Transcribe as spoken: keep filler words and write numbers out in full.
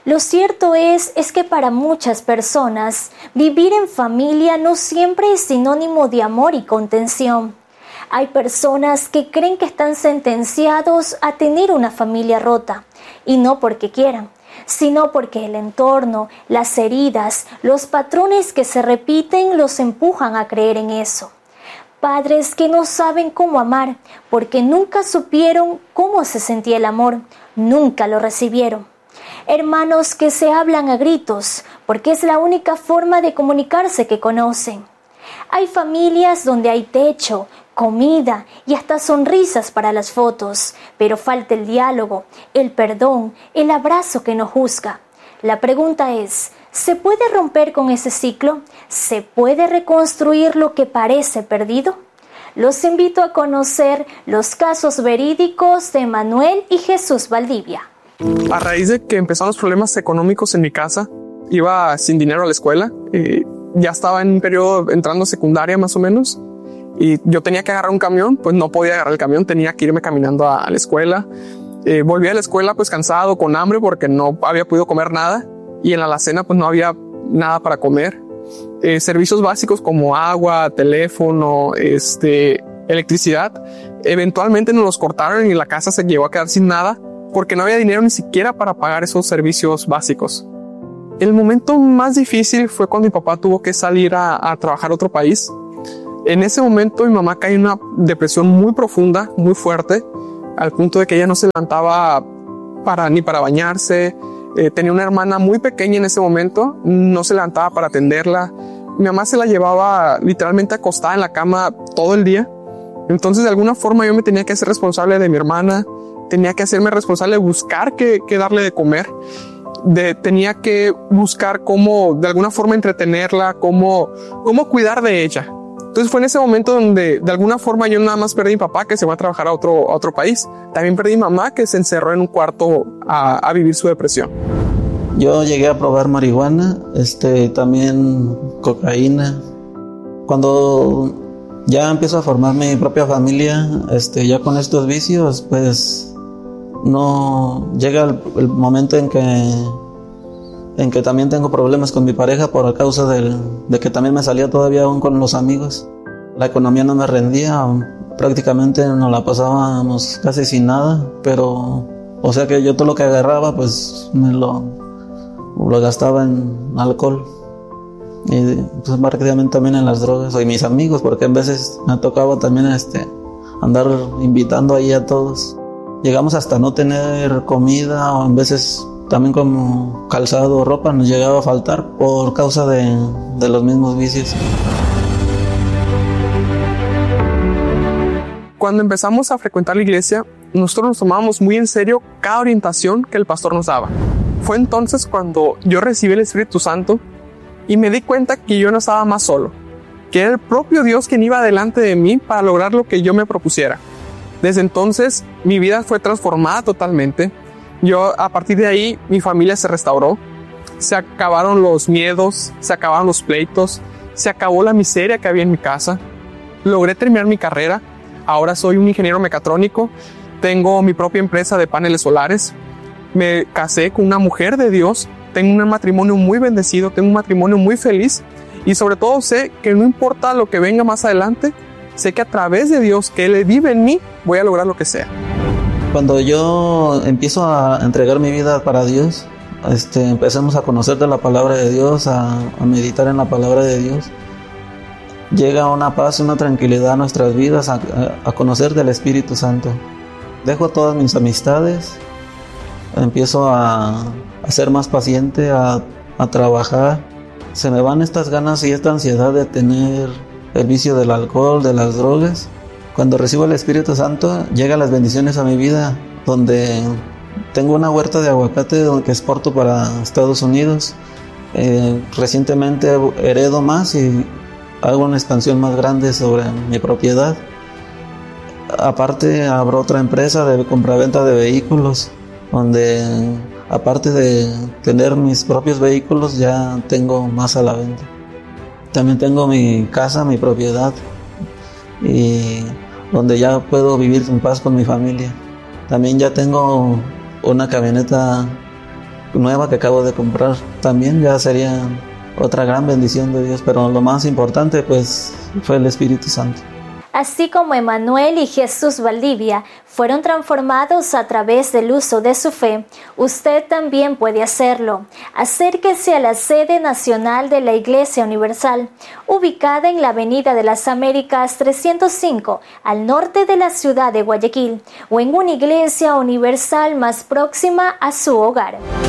Lo cierto es, es que para muchas personas, vivir en familia no siempre es sinónimo de amor y contención. Hay personas que creen que están sentenciados a tener una familia rota, y no porque quieran, sino porque el entorno, las heridas, los patrones que se repiten los empujan a creer en eso. Padres que no saben cómo amar, porque nunca supieron cómo se sentía el amor, nunca lo recibieron. Hermanos que se hablan a gritos, porque es la única forma de comunicarse que conocen. Hay familias donde hay techo, comida y hasta sonrisas para las fotos, pero falta el diálogo, el perdón, el abrazo que no juzga. La pregunta es, ¿se puede romper con ese ciclo? ¿Se puede reconstruir lo que parece perdido? Los invito a conocer los casos verídicos de Manuel y Jesús Valdivia. A raíz de que empezaron los problemas económicos en mi casa, iba sin dinero a la escuela, eh, ya estaba en un periodo entrando a secundaria más o menos, y yo tenía que agarrar un camión, pues no podía agarrar el camión, tenía que irme caminando a, a la escuela. Eh, volví a la escuela pues cansado, con hambre, porque no había podido comer nada, y en la alacena pues no había nada para comer. Eh, servicios básicos como agua, teléfono, este, electricidad, eventualmente nos los cortaron y la casa se llegó a quedar sin nada, porque no había dinero ni siquiera para pagar esos servicios básicos. El momento más difícil fue cuando mi papá tuvo que salir a, a trabajar a otro país. En ese momento mi mamá cayó en una depresión muy profunda, muy fuerte, al punto de que ella no se levantaba para, ni para bañarse. Eh, tenía una hermana muy pequeña en ese momento, no se levantaba para atenderla. Mi mamá se la llevaba literalmente acostada en la cama todo el día. Entonces de alguna forma yo me tenía que hacer responsable de mi hermana, tenía que hacerme responsable de buscar qué, qué darle de comer. De, tenía que buscar cómo de alguna forma entretenerla, cómo, cómo cuidar de ella. Entonces fue en ese momento donde de alguna forma yo nada más perdí a mi papá, que se fue a trabajar a otro, a otro país. También perdí a mi mamá, que se encerró en un cuarto a, a vivir su depresión. Yo llegué a probar marihuana, este, también cocaína. Cuando ya empiezo a formar mi propia familia, este, ya con estos vicios, pues no llega el, el momento en que en que también tengo problemas con mi pareja por causa del, de que también me salía todavía aún con los amigos. La economía no me rendía, prácticamente nos la pasábamos casi sin nada, pero o sea que yo todo lo que agarraba pues me lo, lo gastaba en alcohol y pues prácticamente también en las drogas y mis amigos, porque a veces me tocaba también este, andar invitando ahí a todos. Llegamos hasta no tener comida o en veces también como calzado o ropa nos llegaba a faltar por causa de, de los mismos vicios. Cuando empezamos a frecuentar la iglesia, nosotros nos tomábamos muy en serio cada orientación que el pastor nos daba. Fue entonces cuando yo recibí el Espíritu Santo y me di cuenta que yo no estaba más solo, que era el propio Dios quien iba delante de mí para lograr lo que yo me propusiera. Desde entonces mi vida fue transformada totalmente. Yo, a partir de ahí, mi familia se restauró, se acabaron los miedos, se acabaron los pleitos, se acabó la miseria que había en mi casa. Logré terminar mi carrera, ahora soy un ingeniero mecatrónico, tengo mi propia empresa de paneles solares, me casé con una mujer de Dios, tengo un matrimonio muy bendecido, tengo un matrimonio muy feliz y sobre todo sé que no importa lo que venga más adelante, sé que a través de Dios, que Él vive en mí, voy a lograr lo que sea. Cuando yo empiezo a entregar mi vida para Dios, este, empecemos a conocer de la palabra de Dios, a, a meditar en la palabra de Dios, llega una paz, una tranquilidad a nuestras vidas, a, a, a conocer del Espíritu Santo. Dejo todas mis amistades, empiezo a, a ser más paciente, a, a trabajar. Se me van estas ganas y esta ansiedad de tener el vicio del alcohol, de las drogas. Cuando recibo el Espíritu Santo, llegan las bendiciones a mi vida, donde tengo una huerta de aguacate que exporto para Estados Unidos. Eh, recientemente heredo más y hago una expansión más grande sobre mi propiedad. Aparte, abro otra empresa de compraventa de vehículos, donde aparte de tener mis propios vehículos, ya tengo más a la venta. También tengo mi casa, mi propiedad, y donde ya puedo vivir en paz con mi familia. También ya tengo una camioneta nueva que acabo de comprar también ya sería otra gran bendición de Dios, pero lo más importante pues fue el Espíritu Santo. Así como Emanuel y Jesús Valdivia fueron transformados a través del uso de su fe, usted también puede hacerlo. Acérquese a la sede nacional de la Iglesia Universal, ubicada en la Avenida de las Américas trescientos cinco, al norte de la ciudad de Guayaquil, o en una iglesia universal más próxima a su hogar.